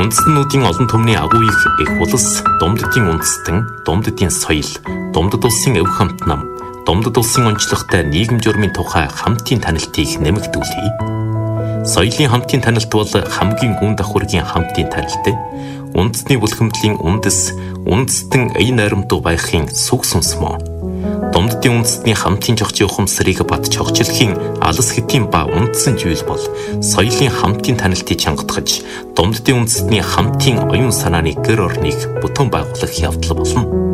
Үндэстнүүдийн олон түмний агууийг их улс, Думддын үндэстэн, Думддын соёл, Думдд улсын өв хамт нам, Думдд улсын онцлогтой нийгэм журмын тухай хамтын танилтыг нэмэгдүүлье. Соёлын хамтын таналт бол хамгийн гүн давхургийн хамтын танилт. Үндэсний бүлхэмдлийн үндэстэн ая найрамдуу байхын сүг сүнс мөн. Думддын үндэстний хамтын жогчийн ухамсарыг бат чогчлохын алс хэтийн ба үндсэн зүйл бол соёлын хамтын танилтыг чангатгаж, Думддын үндэстний хамтын оюун санааны гэр орныг бүтэн байгуулах явдал болно.